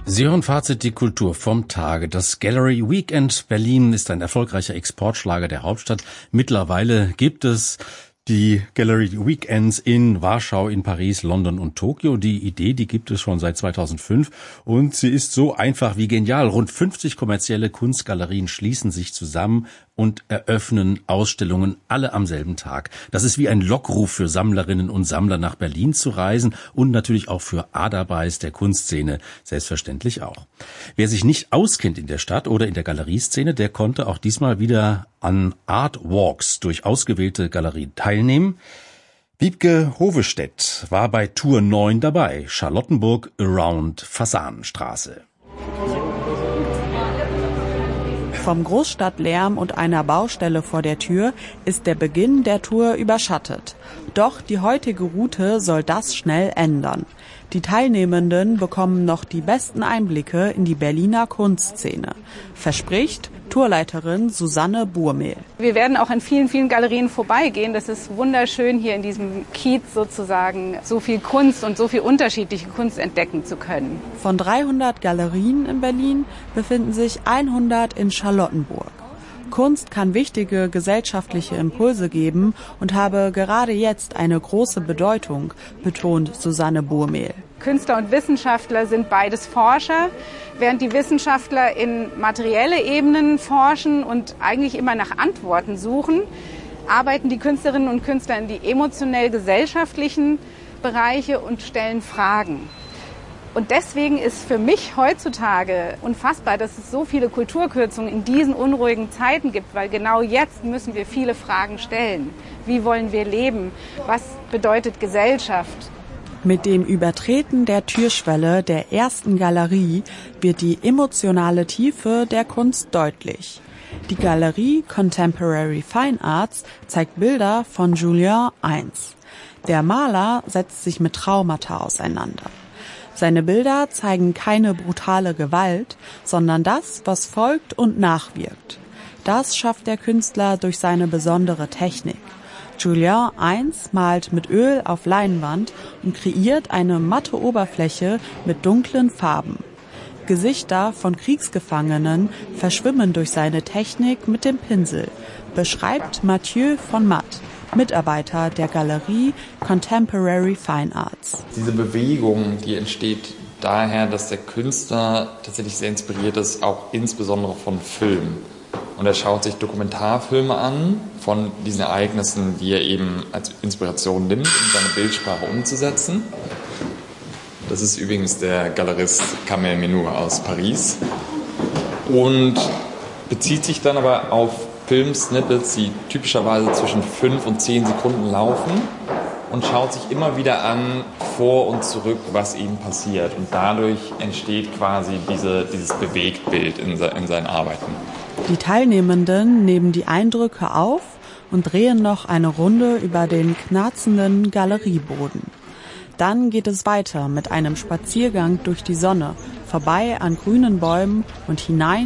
Sie hören Fazit, die Kultur vom Tage. Das Gallery Weekend Berlin ist ein erfolgreicher Exportschlager der Hauptstadt. Mittlerweile gibt es die Gallery Weekends in Warschau, in Paris, London und Tokio. Die Idee, die gibt es schon seit 2005 und sie ist so einfach wie genial. Rund 50 kommerzielle Kunstgalerien schließen sich zusammen und eröffnen Ausstellungen, alle am selben Tag. Das ist wie ein Lockruf für Sammlerinnen und Sammler, nach Berlin zu reisen und natürlich auch für Adabais der Kunstszene selbstverständlich auch. Wer sich nicht auskennt in der Stadt oder in der Galerieszene, der konnte auch diesmal wieder an Art Walks durch ausgewählte Galerien teilnehmen. Wiebke Hovestedt war bei Tour 9 dabei, Charlottenburg Around Fasanenstraße. Vom Großstadtlärm und einer Baustelle vor der Tür ist der Beginn der Tour überschattet. Doch die heutige Route soll das schnell ändern. Die Teilnehmenden bekommen noch die besten Einblicke in die Berliner Kunstszene, verspricht Tourleiterin Susanne Burmehl. Wir werden auch an vielen, vielen Galerien vorbeigehen. Das ist wunderschön, hier in diesem Kiez sozusagen so viel Kunst und so viel unterschiedliche Kunst entdecken zu können. Von 300 Galerien in Berlin befinden sich 100 in Charlottenburg. Kunst kann wichtige gesellschaftliche Impulse geben und habe gerade jetzt eine große Bedeutung, betont Susanne Burmehl. Künstler und Wissenschaftler sind beides Forscher, während die Wissenschaftler in materielle Ebenen forschen und eigentlich immer nach Antworten suchen, arbeiten die Künstlerinnen und Künstler in die emotionell-gesellschaftlichen Bereiche und stellen Fragen. Und deswegen ist für mich heutzutage unfassbar, dass es so viele Kulturkürzungen in diesen unruhigen Zeiten gibt, weil genau jetzt müssen wir viele Fragen stellen. Wie wollen wir leben? Was bedeutet Gesellschaft? Mit dem Übertreten der Türschwelle der ersten Galerie wird die emotionale Tiefe der Kunst deutlich. Die Galerie Contemporary Fine Arts zeigt Bilder von Julien I. Der Maler setzt sich mit Traumata auseinander. Seine Bilder zeigen keine brutale Gewalt, sondern das, was folgt und nachwirkt. Das schafft der Künstler durch seine besondere Technik. Julien I malt mit Öl auf Leinwand und kreiert eine matte Oberfläche mit dunklen Farben. Gesichter von Kriegsgefangenen verschwimmen durch seine Technik mit dem Pinsel, beschreibt Mathieu von Matt, Mitarbeiter der Galerie Contemporary Fine Arts. Diese Bewegung, die entsteht daher, dass der Künstler tatsächlich sehr inspiriert ist, auch insbesondere von Film. Und er schaut sich Dokumentarfilme an von diesen Ereignissen, die er eben als Inspiration nimmt, um seine Bildsprache umzusetzen. Das ist übrigens der Galerist Kamel Menour aus Paris und bezieht sich dann aber auf Filmsnippets, die typischerweise zwischen 5 und 10 Sekunden laufen und schaut sich immer wieder an, vor und zurück, was ihm passiert. Und dadurch entsteht quasi dieses Bewegtbild in seinen Arbeiten. Die Teilnehmenden nehmen die Eindrücke auf und drehen noch eine Runde über den knarzenden Galerieboden. Dann geht es weiter mit einem Spaziergang durch die Sonne, vorbei an grünen Bäumen und hinein